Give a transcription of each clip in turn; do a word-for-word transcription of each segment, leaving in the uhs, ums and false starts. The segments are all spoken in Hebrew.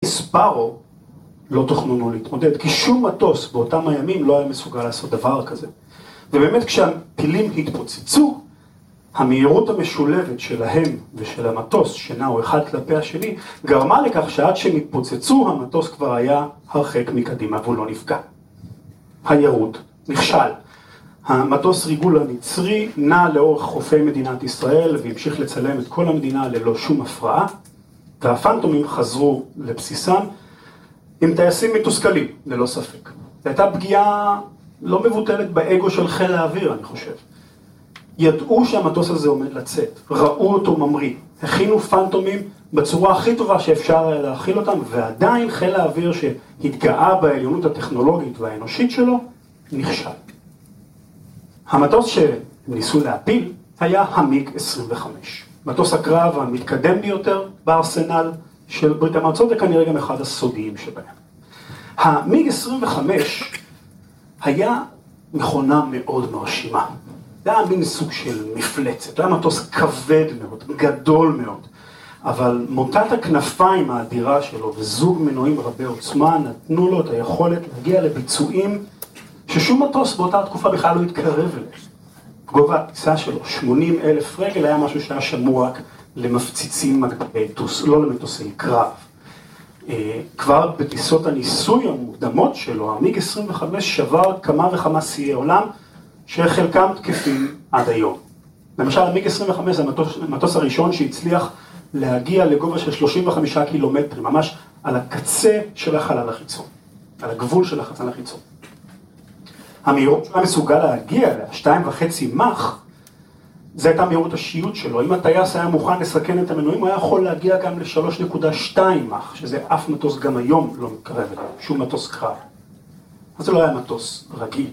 ספארו לא תוכננו להתמודד, כי שום מטוס באותם הימים לא היה מסוגל לעשות דבר כזה. ובאמת כשהטילים התפוצצו, המהירות המשולבת שלהם ושל המטוס, שנעו אחד כלפי השני, גרמה לכך שעד שהם התפוצצו, המטוס כבר היה הרחק מקדימה והוא לא נפגע. היירוט נכשל. המטוס ריגול המצרי נע לאורך חופי מדינת ישראל והמשיך לצלם את כל המדינה ללא שום הפרעה, והפנטומים חזרו לבסיסם עם טייסים מתוסכלים, ללא ספק. זו הייתה פגיעה לא מבוטלת באגו של חיל האוויר, אני חושב. ידעו שהמטוס הזה עומד לצאת, ראו אותו ממריא, הכינו פנטומים בצורה הכי טובה שאפשר להכיל אותם, ועדיין חיל האוויר שהתגאה בעליונות הטכנולוגית והאנושית שלו, נכשל. המטוס שהם ניסו להפיל היה המיג עשרים וחמש. מטוס הקרב המתקדם ביותר בארסנל של ברית המועצות, וכנראה גם אחד הסודיים שבהם. המיג עשרים וחמש היה מכונה מאוד מרשימה. זה היה מין סוג של מפלצת, זה היה מטוס כבד מאוד, גדול מאוד, אבל מוטת הכנפיים האדירה שלו וזוג מנועים רבי עוצמה נתנו לו את היכולת להגיע לביצועים ששום מטוס באותה תקופה בכלל לא התקרב אליהם. גובה הטיסה שלו, שמונים אלף רגל, היה משהו שהיה שמור רק למפציצים מגבי טוס, לא למטוסי קרב. כבר בטיסות הניסוי המוקדמות שלו, המיג עשרים וחמש שבר כמה וכמה שיאי עולם, שחלקם תקפים עד היום. למשל, המיג עשרים וחמש זה המטוס, המטוס הראשון שהצליח להגיע לגובה של שלושים וחמישה קילומטרים, ממש על הקצה של החלל החיצון, על הגבול של החלל החיצון. המהירות שהיה מסוגל להגיע לה, שתיים וחצי מח, זה הייתה מהירות השיוט שלו. אם הטייס היה מוכן לסכן את המנועים, הוא היה יכול להגיע גם ל-שלוש נקודה שתיים מח, שזה אף מטוס גם היום לא מתקרב אליו, שום מטוס קרב. אז זה לא היה מטוס רגיל.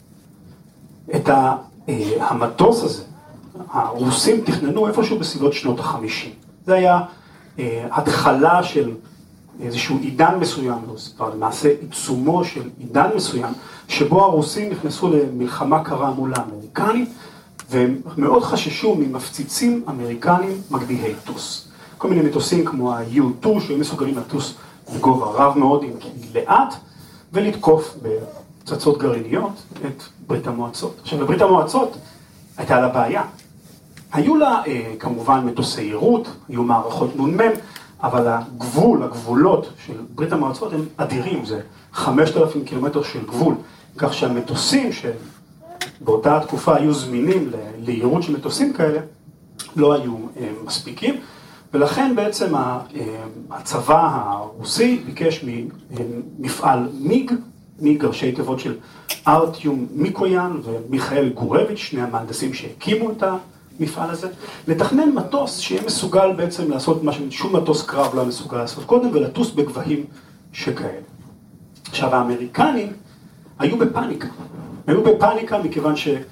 את המטוס הזה, הרוסים תכננו איפשהו בסביבות שנות החמישים. זה היה התחלה של איזשהו עידן מסוים, למעשה עיצומו של עידן מסוים, שבו הרוסים נכנסו למלחמה קרה מול האמריקנים, והם מאוד חששו ממפציצים אמריקנים מגביהי טוס. כל מיני מטוסים כמו ה-יו טו, שהם מסוגלים לטוס בגובה רב מאוד עם כלי לאט, ולתקוף בפצצות גרעיניות את ברית המועצות. עכשיו, בברית המועצות הייתה לה בעיה. היו לה כמובן מטוסי יירוט, היו מערכות נ"מ, אבל הגבול, הגבולות של ברית המועצות הם אדירים, זה חמשת אלפים קילומטר של גבול, כך שהמטוסים שבאותה התקופה היו זמינים ליירוט של מטוסים כאלה, לא היו מספיקים, ולכן בעצם הצבא הרוסי ביקש ממפעל מיג, מיג ראשי תיבות של ארטיום מיקויאן ומיכאל גורביץ', שני המהנדסים שהקימו את המפעל הזה, לתכנן מטוס שיהיה מסוגל בעצם לעשות מה ששום מטוס קרב לא מסוגל לעשות קודם, ולטוס בגבהים שכאלה. עכשיו, האמריקנים היו בפאניקה. היו בפאניקה מכיוון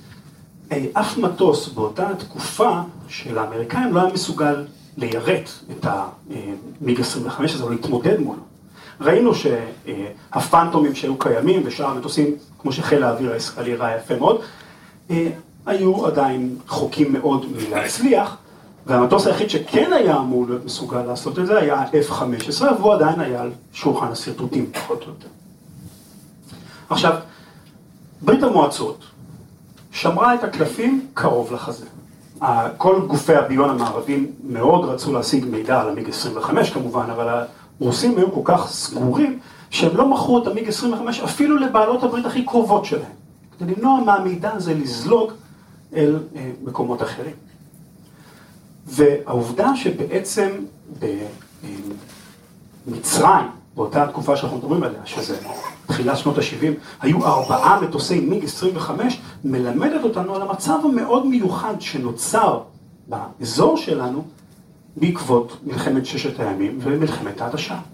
שאף מטוס באותה תקופה של האמריקאים לא היה מסוגל ליירט את המיג עשרים וחמש הזה או להתמודד מולו. ראינו שהפנטומים שהיו קיימים ושאר המטוסים, כמו שחיל האוויר הישראלי ראה יפה מאוד, היו עדיין חוקים מאוד מלהצליח, והמטוס היחיד שכן היה אמור להיות מסוגל לעשות את זה היה ה-אף חמש עשרה, והוא עדיין היה על שולחן הסרטוטים פחות או יותר. עכשיו, ברית המועצות שמרה את הקלפים קרוב לחזה. כל גופי הביון המערבים מאוד רצו להשיג מידע על המיג עשרים וחמש כמובן, אבל הרוסים היו כל כך סגורים שהם לא מכרו את המיג עשרים וחמש אפילו לבעלות הברית הכי קרובות שלהם, כדי למנוע מהמידע הזה לזלוג אל מקומות אחרים. והעובדה שבעצם במצרים, באותה תקופה שאנחנו מדברים עליה, שזה תחילת שנות ה-שבעים, היו ארבעה מטוסי מיג עשרים וחמש, מלמדת אותנו על המצב המאוד מיוחד שנוצר באזור שלנו בעקבות מלחמת ששת הימים ומלחמת ההתשה.